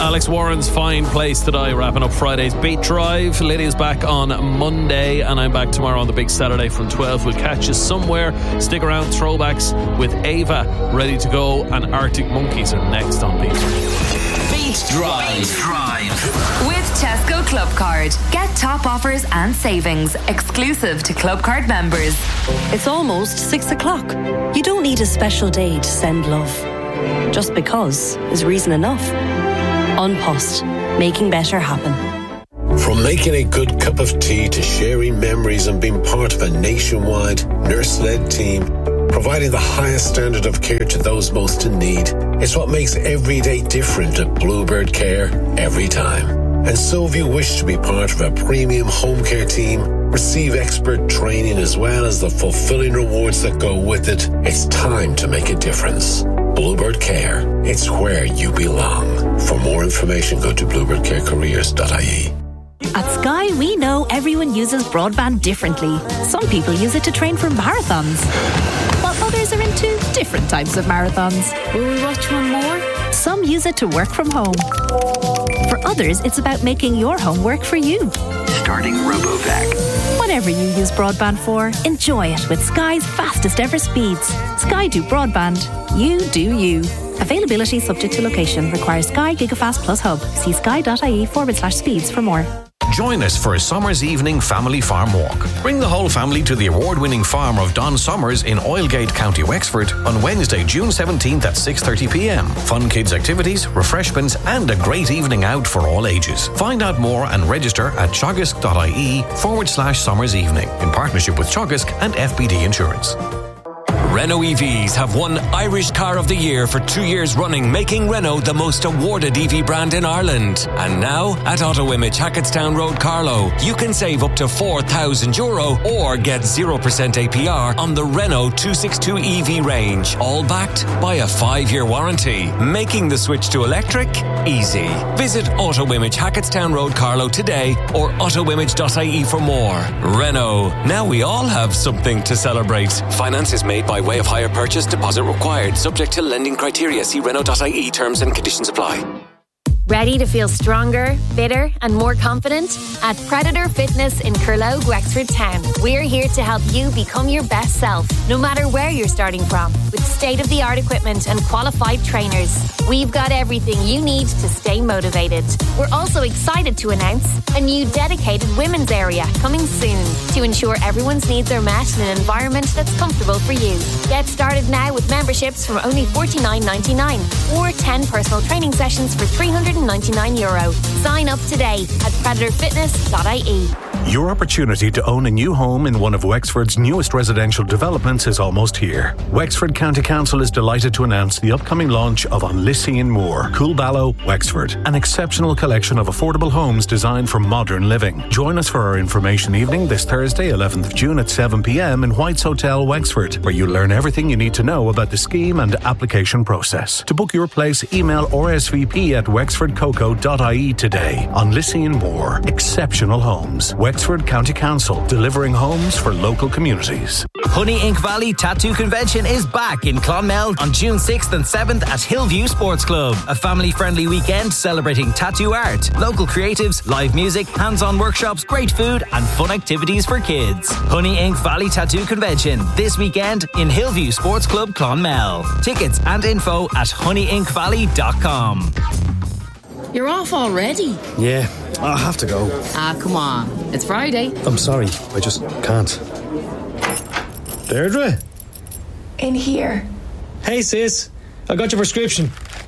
Alex Warren's Fine Place today, wrapping up Friday's Beat Drive. Lydia's back on Monday, and I'm back tomorrow on the big Saturday from 12. We'll catch you somewhere. Stick around, throwbacks with Ava ready to go, and Arctic Monkeys are next on Beat. Beat Drive. With Tesco Club Card. Get top offers and savings exclusive to Club Card members. It's almost 6 o'clock. You don't need a special day to send love. Just because is reason enough. An Post, making better happen. From making a good cup of tea to sharing memories and being part of a nationwide nurse-led team, providing the highest standard of care to those most in need, it's what makes every day different at Bluebird Care every time. And so if you wish to be part of a premium home care team, receive expert training as well as the fulfilling rewards that go with it, it's time to make a difference. Bluebird Care, it's where you belong. For more information, go to bluebirdcarecareers.ie. At Sky, we know everyone uses broadband differently. Some people use it to train for marathons, while others are into different types of marathons. Will we watch one more? Some use it to work from home. For others, it's about making your home work for you. Starting RoboVac. Whatever you use broadband for, enjoy it with Sky's fastest ever speeds. Sky do broadband. You do you. Availability subject to location. Requires Sky Gigafast Plus Hub. See sky.ie/speeds for more. Join us for a summer's evening family farm walk. Bring the whole family to the award-winning farm of Don Summers in Oilgate, County Wexford on Wednesday, June 17th at 6:30pm. Fun kids activities, refreshments and a great evening out for all ages. Find out more and register at choggisk.ie/summers evening in partnership with Choggisk and FBD Insurance. Renault EVs have won Irish Car of the Year for 2 years running, making Renault the most awarded EV brand in Ireland. And now, at AutoImage Hackettstown Road, Carlow, you can save up to €4,000 or get 0% APR on the Renault 262 EV range, all backed by a 5-year warranty, making the switch to electric easy. Visit AutoImage Hackettstown Road, Carlow today or autoimage.ie for more. Renault, now we all have something to celebrate. Finance is made by way of hire purchase, deposit required, subject to lending criteria. See Renault.ie, terms and conditions apply. Ready to feel stronger, fitter and more confident? At Predator Fitness in Curlow, Wexford Town, we're here to help you become your best self, no matter where you're starting from, with state-of-the-art equipment and qualified trainers. We've got everything you need to stay motivated. We're also excited to announce a new dedicated women's area coming soon to ensure everyone's needs are met in an environment that's comfortable for you. Get started now with memberships from only $49.99 or 10 personal training sessions for €399. Sign up today at predatorfitness.ie. Your opportunity to own a new home in one of Wexford's newest residential developments is almost here. Wexford County Council is delighted to announce the upcoming launch of On Lissying Moor, Coolballow, Wexford, an exceptional collection of affordable homes designed for modern living. Join us for our information evening this Thursday, 11th of June at 7pm in White's Hotel, Wexford, where you'll learn everything you need to know about the scheme and application process. To book your place, email rsvp@wexfordcoco.ie today. On Lissying Moor, exceptional homes. Wexford County Council, delivering homes for local communities. Honey Ink Valley Tattoo Convention is back in Clonmel on June 6th and 7th at Hillview Sports Club. A family-friendly weekend celebrating tattoo art, local creatives, live music, hands-on workshops, great food and fun activities for kids. Honey Ink Valley Tattoo Convention this weekend in Hillview Sports Club, Clonmel. Tickets and info at honeyinkvalley.com. You're off already? Yeah, I have to go. Come on. It's Friday. I'm sorry, I just can't. Deirdre? In here. Hey sis, I got your prescription.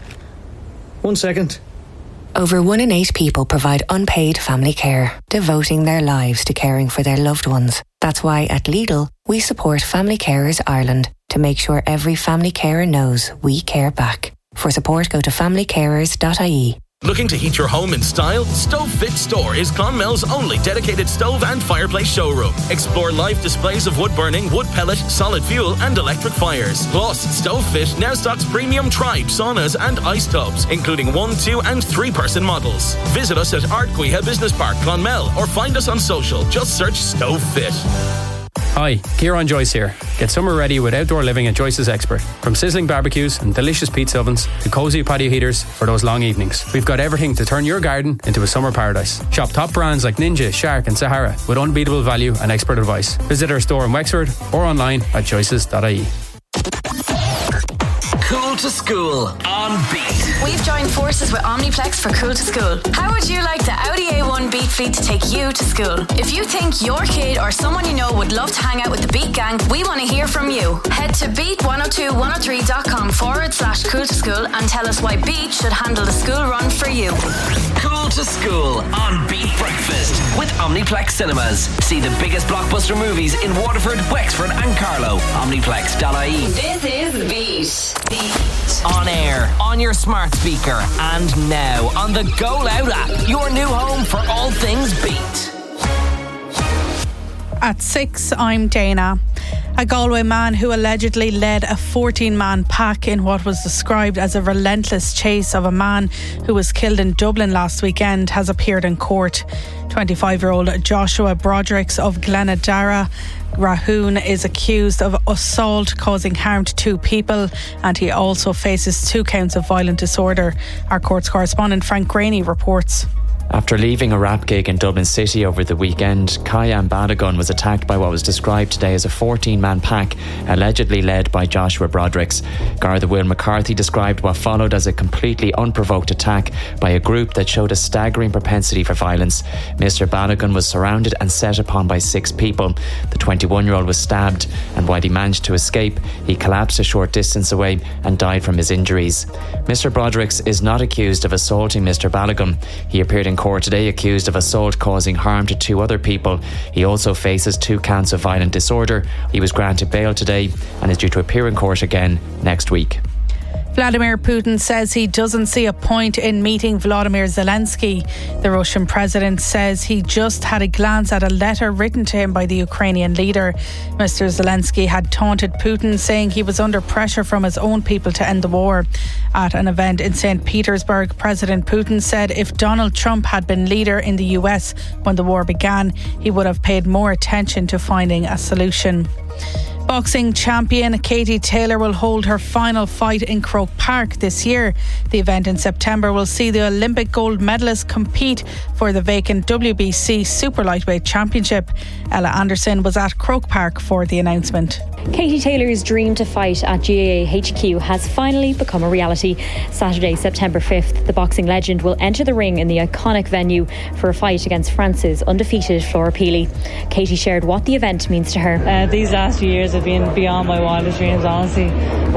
1 second. Over 1 in 8 people provide unpaid family care, devoting their lives to caring for their loved ones. That's why at Lidl, we support Family Carers Ireland to make sure every family carer knows we care back. For support, go to familycarers.ie. Looking to heat your home in style? Stove Fit Store is Clonmel's only dedicated stove and fireplace showroom. Explore live displays of wood burning, wood pellet, solid fuel and electric fires. Plus, Stove Fit now stocks premium Tribe saunas and ice tubs, including 1, 2 and 3 person models. Visit us at Ardguiha Business Park, Clonmel, or find us on social. Just search Stove Fit. Hi, Kieran Joyce here. Get summer ready with outdoor living at Joyce's Expert. From sizzling barbecues and delicious pizza ovens to cosy patio heaters for those long evenings. We've got everything to turn your garden into a summer paradise. Shop top brands like Ninja, Shark and Sahara with unbeatable value and expert advice. Visit our store in Wexford or online at joyces.ie. Cool to School on Beat. We've joined forces with Omniplex for Cool to School. How would you like the Audi A1 Beat fleet to take you to school? If you think your kid or someone you know would love to hang out with the Beat gang, we want to hear from you. Head to beat102103.com/cool to school and tell us why Beat should handle the school run for you. Cool to School on Beat Breakfast with Omniplex Cinemas. See the biggest blockbuster movies in Waterford, Wexford and Carlow. Omniplex.ie. This is Beat. On air, on your smart speaker, and now on the Go Loud app, your new home for all things Beat. At 6, I'm Dana. A Galway man who allegedly led a 14-man pack in what was described as a relentless chase of a man who was killed in Dublin last weekend has appeared in court. 25-year-old Joshua Brodricks of Glenadara Rahoon is accused of assault causing harm to 2 people, and he also faces 2 counts of violent disorder. Our courts correspondent Frank Graney reports. After leaving a rap gig in Dublin City over the weekend, Kyan Badagun was attacked by what was described today as a 14-man pack, allegedly led by Joshua Brodricks. Garda Will McCarthy described what followed as a completely unprovoked attack by a group that showed a staggering propensity for violence. Mr. Badagun was surrounded and set upon by 6 people. The 21-year-old was stabbed, and while he managed to escape, he collapsed a short distance away and died from his injuries. Mr. Brodricks is not accused of assaulting Mr. Badagun. He appeared in court today accused of assault causing harm to 2 other people. He also faces 2 counts of violent disorder. He was granted bail today and is due to appear in court again next week. Vladimir Putin says he doesn't see a point in meeting Volodymyr Zelensky. The Russian president says he just had a glance at a letter written to him by the Ukrainian leader. Mr. Zelensky had taunted Putin, saying he was under pressure from his own people to end the war. At an event in St. Petersburg, President Putin said if Donald Trump had been leader in the US when the war began, he would have paid more attention to finding a solution. Boxing champion Katie Taylor will hold her final fight in Croke Park this year. The event in September will see the Olympic gold medalist compete for the vacant WBC Super Lightweight Championship. Ella Anderson was at Croke Park for the announcement. Katie Taylor's dream to fight at GAA HQ has finally become a reality. Saturday, September 5th, the boxing legend will enter the ring in the iconic venue for a fight against France's undefeated Flora Peely. Katie shared what the event means to her. These last few years have been beyond my wildest dreams, honestly.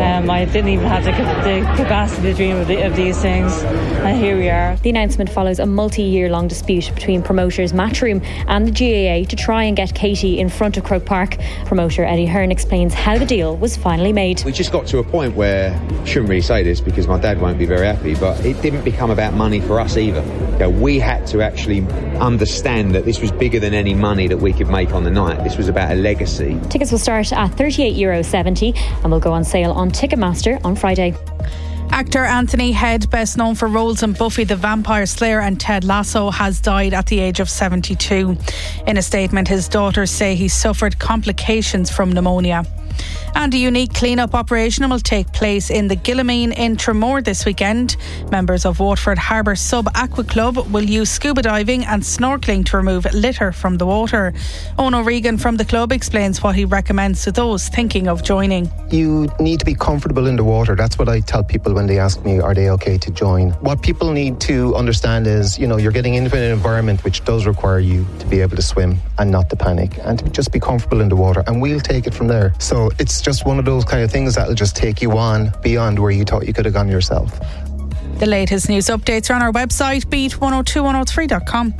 I didn't even have the capacity to dream of these things, and here we are. The announcement follows a multi-year-long dispute between promoters Matchroom and the GAA to try and get Katie in front of Croke Park. Promoter Eddie Hearn explains how the deal was finally made. We just got to a point where, I shouldn't really say this because my dad won't be very happy, but it didn't become about money for us either. We had to actually understand that this was bigger than any money that we could make on the night. This was about a legacy. Tickets will start at €38.70 and will go on sale on Ticketmaster on Friday. Actor Anthony Head, best known for roles in Buffy the Vampire Slayer and Ted Lasso, has died at the age of 72. In a statement, his daughters say he suffered complications from pneumonia. And a unique clean-up operation will take place in the Gillamine in Tramore this weekend. Members of Waterford Harbour Sub Aqua Club will use scuba diving and snorkelling to remove litter from the water. Owen O'Regan from the club explains what he recommends to those thinking of joining. You need to be comfortable in the water. That's what I tell people when they ask me, are they okay to join? What people need to understand is, you're getting into an environment which does require you to be able to swim and not to panic and to just be comfortable in the water, and we'll take it from there. So it's just one of those kind of things that'll just take you on beyond where you thought you could have gone yourself. The latest news updates are on our website, beat102103.com.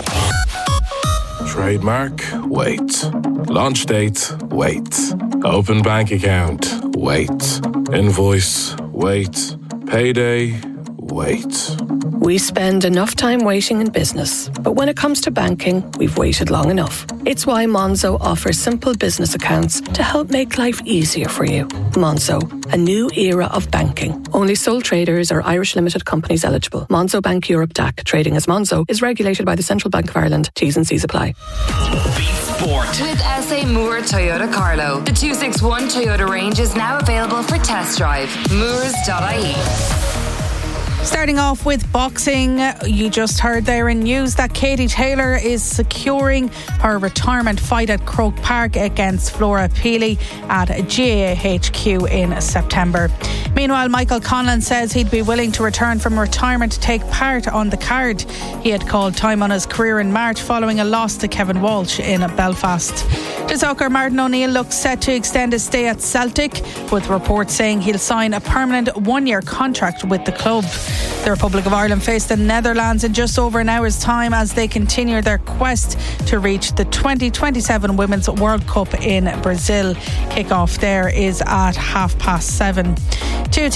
Trademark, wait. Launch date, wait. Open bank account, wait. Invoice, wait. Payday, wait. We spend enough time waiting in business, but when it comes to banking, we've waited long enough. It's why Monzo offers simple business accounts to help make life easier for you. Monzo, a new era of banking. Only sole traders or Irish limited companies eligible. Monzo Bank Europe DAC, trading as Monzo, is regulated by the Central Bank of Ireland. T's and C's apply. Beat Sport. With SA Moore Toyota Carlow. The 261 Toyota range is now available for test drive. Moores.ie. Starting off with boxing, you just heard there in news that Katie Taylor is securing her retirement fight at Croke Park against Flora Peely at GAHQ in September. Meanwhile, Michael Conlon says he'd be willing to return from retirement to take part on the card. He had called time on his career in March following a loss to Kevin Walsh in Belfast. To soccer, Martin O'Neill looks set to extend his stay at Celtic, with reports saying he'll sign a permanent one-year contract with the club. The Republic of Ireland face the Netherlands in just over an hour's time as they continue their quest to reach the 2027 Women's World Cup in Brazil. Kick-off there is at 7:30.